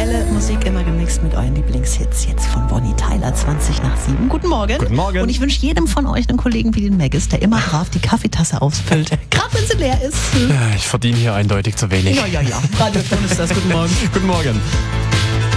Aktuelle Musik immer gemixt mit euren Lieblingshits. Jetzt von Bonnie Tyler, 7:20. Guten Morgen. Guten Morgen. Und ich wünsche jedem von euch einen Kollegen wie den Maggis, der immer brav die Kaffeetasse ausfüllt. Gerade wenn sie leer ist. Ich verdiene hier eindeutig zu wenig. Ja. Radio Ton ist das. Guten Morgen. Guten Morgen.